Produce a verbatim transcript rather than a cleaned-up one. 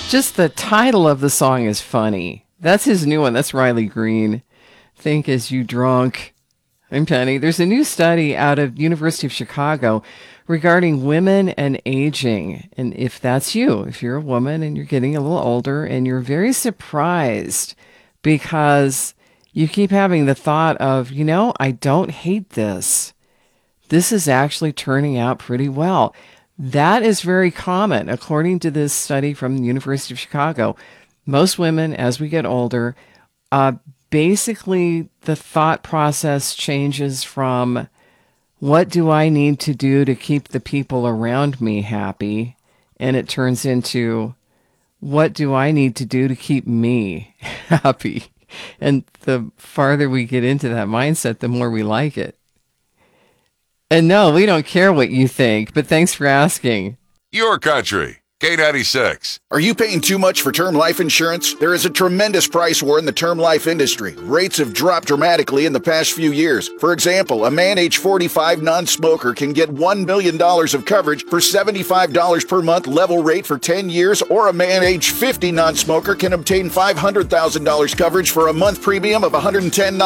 Just the title of the song is funny. That's his new one. That's Riley Green. Think as you drunk. I'm Penny. There's a new study out of University of Chicago regarding women and aging. And if that's you, if you're a woman and you're getting a little older and you're very surprised because you keep having the thought of, you know, I don't hate this. This is actually turning out pretty well. That is very common, according to this study from the University of Chicago. Most women, as we get older, uh, basically the thought process changes from what do I need to do to keep the people around me happy? And it turns into what do I need to do to keep me happy? And the farther we get into that mindset, the more we like it. And no, we don't care what you think, but thanks for asking. Your country, K ninety-six. Are you paying too much for term life insurance? There is a tremendous price war in the term life industry. Rates have dropped dramatically in the past few years. For example, a man age forty-five non-smoker can get one million dollars of coverage for seventy-five dollars per month level rate for ten years, or a man age fifty non-smoker can obtain five hundred thousand dollars coverage for a month premium of one hundred ten dollars.